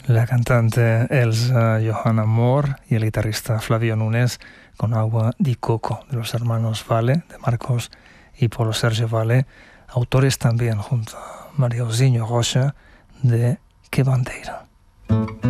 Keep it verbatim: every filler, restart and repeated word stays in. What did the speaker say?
La cantante Elsa Johanna Moore y el guitarrista Flavio Núñez con Agua di Coco, de los hermanos Vale, de Marcos y Polo Sergio Vale, autores también junto a María Osiño Rocha de Que Bandeira.